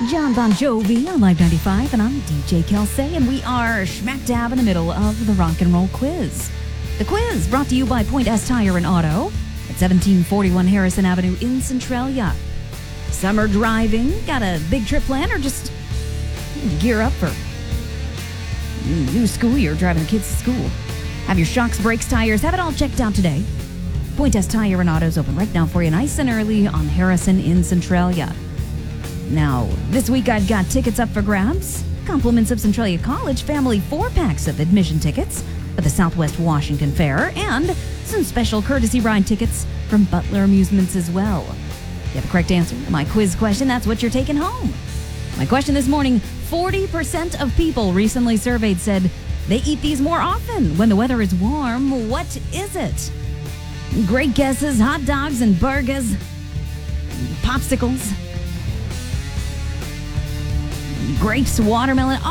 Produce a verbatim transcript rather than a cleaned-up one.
John Bon Jovi on Live ninety-five, and I'm D J Kelsey, and we are smack dab in the middle of the rock and roll quiz. The quiz brought to you by Point S Tire and Auto at seventeen forty-one Harrison Avenue in Centralia. Summer driving? Got a big trip planned, or just gear up for new school year, driving the kids to school? Have your shocks, brakes, tires, have it all checked out today. Point S Tire and Auto's open right now for you, nice and early on Harrison in Centralia. Now, this week I've got tickets up for grabs, compliments of Centralia College, family four-packs of admission tickets for the Southwest Washington Fair, and some special courtesy ride tickets from Butler Amusements as well. If you have a correct answer to my quiz question, that's what you're taking home. My question this morning, forty percent of people recently surveyed said they eat these more often when the weather is warm. What is it? Great guesses: hot dogs and burgers, popsicles, grapes, watermelon.